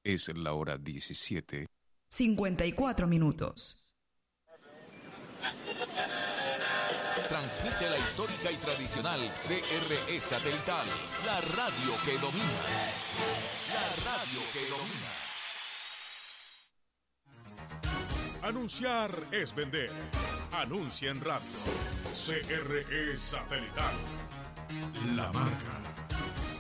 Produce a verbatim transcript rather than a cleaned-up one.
Es la hora diecisiete. cincuenta y cuatro minutos. Transmite la histórica y tradicional C R E satelital, la radio que domina. La radio que domina. Anunciar es vender. Anuncia en radio. C R E satelital. La marca.